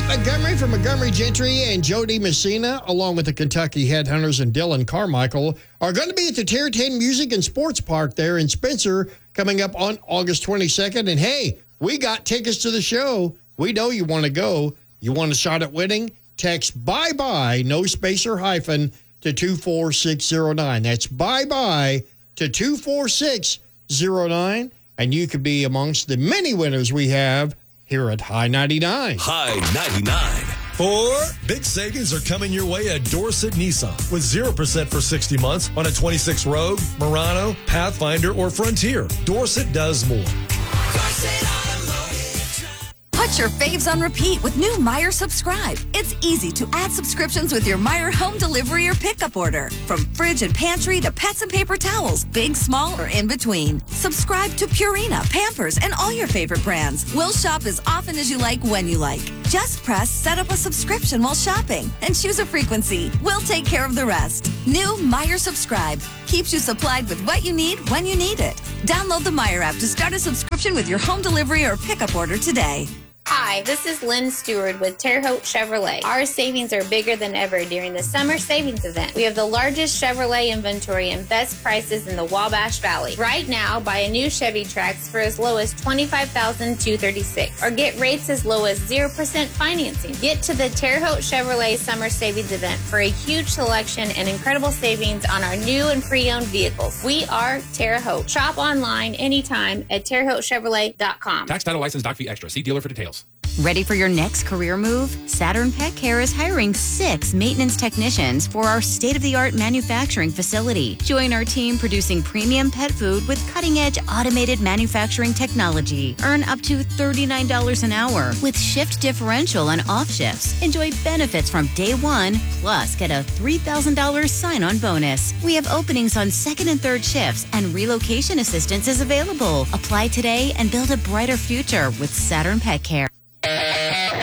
Montgomery from Montgomery Gentry and Jody Messina, along with the Kentucky Headhunters and Dylan Carmichael, are going to be at the Terre-Haute Music and Sports Park there in Spencer coming up on August 22nd. And, hey, we got tickets to the show. We know you want to go. You want a shot at winning? Text bye-bye, no space or hyphen, to 24609. That's bye-bye to 24609. And you could be amongst the many winners we have here at High 99. High 99. Big savings are coming your way at Dorset Nissan with 0% for 60 months on a 26 Rogue, Murano, Pathfinder, or Frontier. Dorset does more. Put your faves on repeat with new Meijer Subscribe. It's easy to add subscriptions with your Meijer home delivery or pickup order. From fridge and pantry to pets and paper towels, big, small, or in between. Subscribe to Purina, Pampers, and all your favorite brands. We'll shop as often as you like when you like. Just press set up a subscription while shopping and choose a frequency. We'll take care of the rest. New Meijer Subscribe keeps you supplied with what you need when you need it. Download the Meijer app to start a subscription with your home delivery or pickup order today. Hi, this is Lynn Stewart with Terre Haute Chevrolet. Our savings are bigger than ever during the summer savings event. We have the largest Chevrolet inventory and best prices in the Wabash Valley. Right now, buy a new Chevy Trax for as low as $25,236 or get rates as low as 0% financing. Get to the Terre Haute Chevrolet summer savings event for a huge selection and incredible savings on our new and pre-owned vehicles. We are Terre Haute. Shop online anytime at TerreHautechevrolet.com. Tax, title, license, doc fee extra. See dealer for details. Ready for your next career move? Saturn Pet Care is hiring 6 maintenance technicians for our state-of-the-art manufacturing facility. Join our team producing premium pet food with cutting-edge automated manufacturing technology. Earn up to $39 an hour with shift differential and off shifts. Enjoy benefits from day one, plus get a $3,000 sign-on bonus. We have openings on second and third shifts, and relocation assistance is available. Apply today and build a brighter future with Saturn Pet Care.